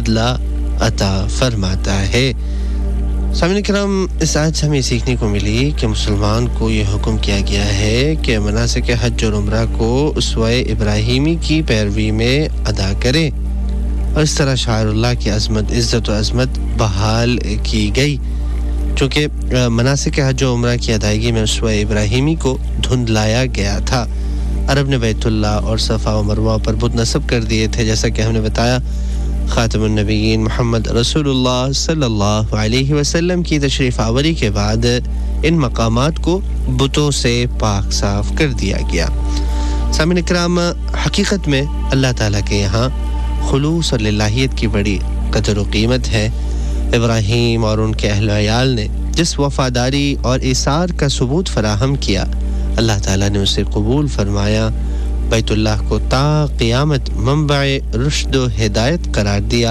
بدلہ عطا فرماتا ہے۔ سامعین کرام، اس آیت سے ہمیں سیکھنے کو ملی کہ مسلمان کو یہ حکم کیا گیا ہے کہ مناسک حج اور عمرہ کو اسوہ ابراہیمی کی پیروی میں ادا کرے، اور اس طرح شعائر اللہ کی عزت و عظمت بحال کی گئی، چونکہ مناسک حج و عمرہ کی ادائیگی میں اسوہ ابراہیمی کو دھندلایا گیا تھا۔ عرب نے بیت اللہ اور صفا و مروہ پر بت نصب کر دیے تھے، جیسا کہ ہم نے بتایا۔ خاتم النبیین محمد رسول اللہ صلی اللہ علیہ وسلم کی تشریف آوری کے بعد ان مقامات کو بتوں سے پاک صاف کر دیا گیا۔ سامعین اکرام، حقیقت میں اللہ تعالیٰ کے یہاں خلوص اور للہیت کی بڑی قدر و قیمت ہے۔ ابراہیم اور ان کے اہل و عیال نے جس وفاداری اور ایثار کا ثبوت فراہم کیا، اللہ تعالیٰ نے اسے قبول فرمایا، بیت اللہ کو تا قیامت منبع رشد و ہدایت قرار دیا۔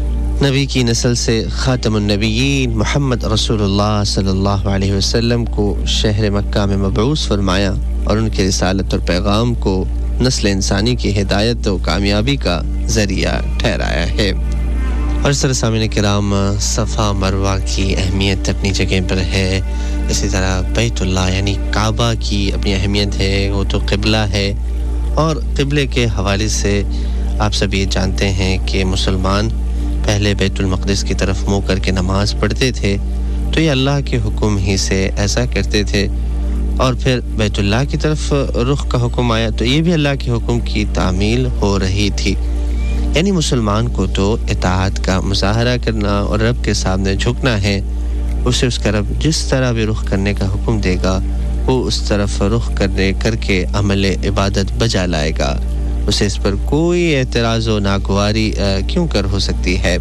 نبی کی نسل سے خاتم النبیین محمد رسول اللہ صلی اللہ علیہ وسلم کو شہر مکہ میں مبعوث فرمایا، اور ان کی رسالت اور پیغام کو نسل انسانی کی ہدایت و کامیابی کا ذریعہ ٹھہرایا ہے۔ اور اس طرح سامعین کرام، صفا مروہ کی اہمیت اپنی جگہ پر ہے، اسی طرح بیت اللہ یعنی کعبہ کی اپنی اہمیت ہے، وہ تو قبلہ ہے، اور قبلے کے حوالے سے آپ سب یہ جانتے ہیں کہ مسلمان پہلے بیت المقدس کی طرف منہ کر کے نماز پڑھتے تھے، تو یہ اللہ کے حکم ہی سے ایسا کرتے تھے، اور پھر بیت اللہ کی طرف رخ کا حکم آیا تو یہ بھی اللہ کے حکم کی تعمیل ہو رہی تھی۔ یعنی مسلمان کو تو اطاعت کا مظاہرہ کرنا اور رب کے سامنے جھکنا ہے، اسے اس کا رب جس طرح بھی رخ کرنے کا حکم دے گا وہ اس طرف رخ کر کے عمل عبادت بجا لائے گا، اسے اس پر کوئی اعتراض و ناگواری کیوں کر ہو سکتی ہے۔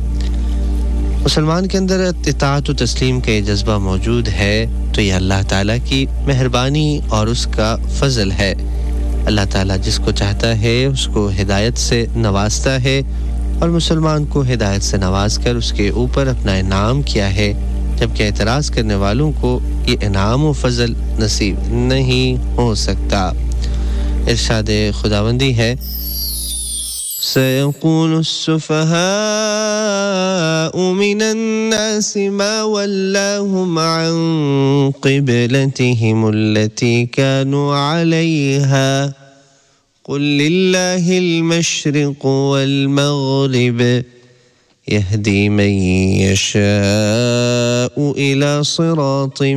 مسلمان کے اندر اطاعت و تسلیم کا یہ جذبہ موجود ہے تو یہ اللہ تعالیٰ کی مہربانی اور اس کا فضل ہے۔ اللہ تعالیٰ جس کو چاہتا ہے اس کو ہدایت سے نوازتا ہے، اور مسلمان کو ہدایت سے نواز کر اس کے اوپر اپنا انعام کیا ہے، جبکہ اعتراض کرنے والوں کو یہ انعام و فضل نصیب نہیں ہو سکتا۔ ارشاد خداوندی ہے، سَيَقُولُ السُّفَهَاءُ مِنَ النَّاسِ مَا وَلَّاهُمْ عَنْ قِبْلَتِهِمُ الَّتِي كَانُوا عَلَيْهَا قُلْ لِلَّهِ الْمَشْرِقُ وَالْمَغْرِبُ يَهْدِي مَن يَشَاءُ إِلَى صِرَاطٍ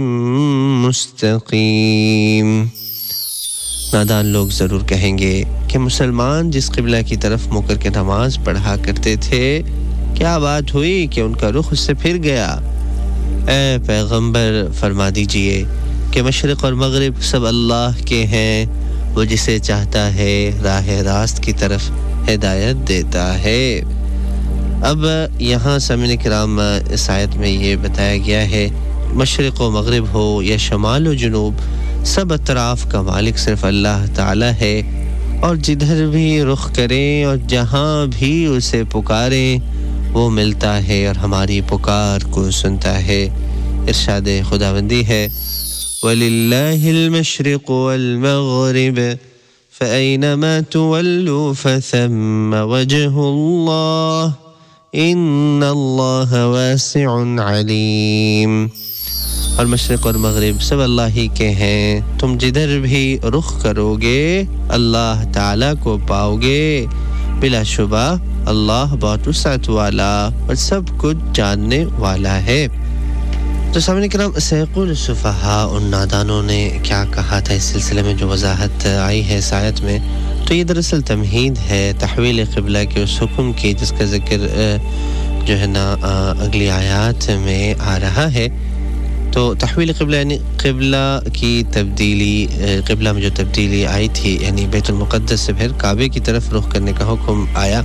مُسْتَقِيمٍ۔ نادان لوگ ضرور کہیں گے کہ مسلمان جس قبلہ کی طرف منہ کر کے نماز پڑھا کرتے تھے، کیا بات ہوئی کہ ان کا رخ اس سے پھر گیا؟ اے پیغمبر، فرما دیجئے کہ مشرق اور مغرب سب اللہ کے ہیں، وہ جسے چاہتا ہے راہ راست کی طرف ہدایت دیتا ہے۔ اب یہاں سامعین کرام، اس آیت میں یہ بتایا گیا ہے، مشرق و مغرب ہو یا شمال و جنوب، سب اطراف کا مالک صرف اللہ تعالی ہے، اور جدھر بھی رخ کریں اور جہاں بھی اسے پکاریں وہ ملتا ہے اور ہماری پکار کو سنتا ہے۔ ارشاد خداوندی ہے، وَلِلَّهِ الْمَشْرِقُ وَالْمَغْرِبُ فَأَيْنَمَا تُوَلُّوا فَثَمَّ وَجْهُ اللَّهِ ان اللہ واسع علیم۔ اور مشرق اور مغرب سب اللہ ہی کے ہیں، تم جدھر بھی رخ کرو گے اللہ تعالیٰ کو پاؤ گے، بلا شبہ اللہ بہت وسعت والا اور سب کچھ جاننے والا ہے۔ تو سامعین کرام، سیقول السفہاء، ان نادانوں نے کیا کہا تھا، اس سلسلے میں جو وضاحت آئی ہے اس آیت میں، تو یہ دراصل تمہید ہے تحویل قبلہ کے اس حکم کی جس کا ذکر جو ہے نا اگلی آیات میں آ رہا ہے۔ تو تحویل قبلہ یعنی قبلہ کی تبدیلی، قبلہ میں جو تبدیلی آئی تھی، یعنی بیت المقدس سے پھر کعبے کی طرف رخ کرنے کا حکم آیا۔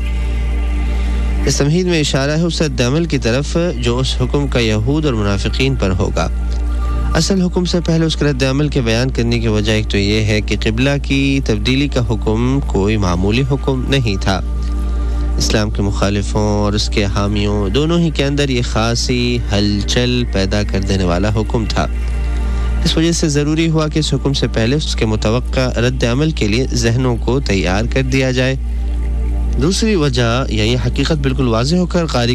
اس تمہید میں اشارہ ہے اس رد عمل کی طرف جو اس حکم کا یہود اور منافقین پر ہوگا۔ اصل حکم سے پہلے اس کے رد عمل کے بیان کرنے کی وجہ ایک تو یہ ہے کہ قبلہ کی تبدیلی کا حکم کوئی معمولی حکم نہیں تھا، اسلام کے مخالفوں اور اس کے حامیوں دونوں ہی کے اندر یہ خاصی ہلچل پیدا کر دینے والا حکم تھا۔ اس وجہ سے ضروری ہوا کہ اس حکم سے پہلے اس کے متوقع رد عمل کے لیے ذہنوں کو تیار کر دیا جائے۔ دوسری وجہ یہ حقیقت بالکل واضح ہو کر قاری